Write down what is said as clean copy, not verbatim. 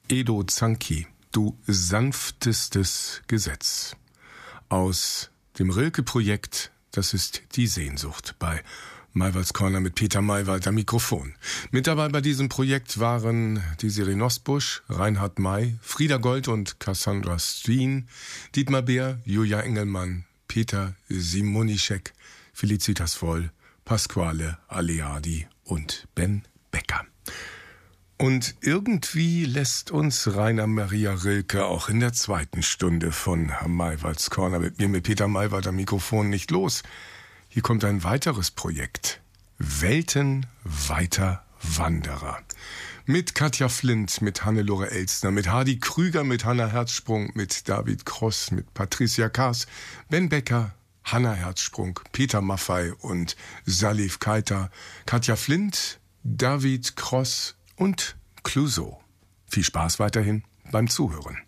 Edo Zanki, du sanftestes Gesetz. Aus dem Rilke-Projekt, das ist die Sehnsucht, bei Maywalds Corner mit Peter Maywald am Mikrofon. Mit dabei bei diesem Projekt waren Desiree Nosbusch, Reinhard May, Frieda Gold und Cassandra Steen, Dietmar Beer, Julia Engelmann, Peter Simonischek, Felicitas Voll, Pasquale Aleadi und Ben Becker. Und irgendwie lässt uns Rainer Maria Rilke auch in der zweiten Stunde von Maywalds Corner mit mir, mit Peter Maywald am Mikrofon, nicht los. Hier kommt ein weiteres Projekt. Weltenweiter Wanderer. Mit Katja Flint, mit Hannelore Elstner, mit Hardy Krüger, mit Hannah Herzsprung, mit David Cross, mit Patricia Kaas, Ben Becker, Hannah Herzsprung, Peter Maffay und Salif Keita, Katja Flint, David Cross und Clouseau. Viel Spaß weiterhin beim Zuhören.